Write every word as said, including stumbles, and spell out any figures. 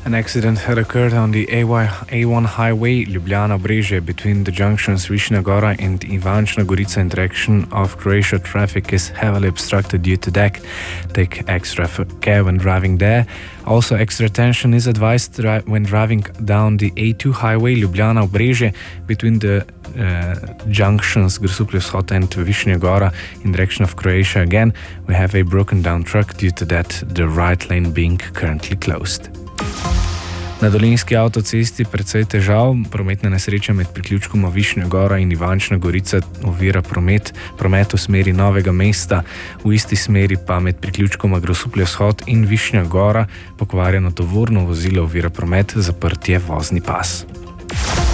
An accident had occurred on the A one highway Ljubljana-Brežje between the junctions Višnja Gora and Ivančna Gorica in direction of Croatia. Traffic is heavily obstructed due to that. Take extra care when driving there. Also, extra attention is advised dri- when driving down the A two highway Ljubljana-Brežje between the uh, junctions Grosuplje-Vzhod and Višnja Gora in direction of Croatia. Again, we have a broken down truck, due to that the right lane being currently closed. Na dolenjski avtocesti precej težav, prometna nesreča med priključkoma Višnja Gora in Ivančna Gorica ovira promet, promet v smeri Novega mesta, v isti smeri pa med priključkoma Grosuplje-Vzhod in Višnja Gora pokvarjeno tovorno vozilo ovira promet, zaprt je vozni pas.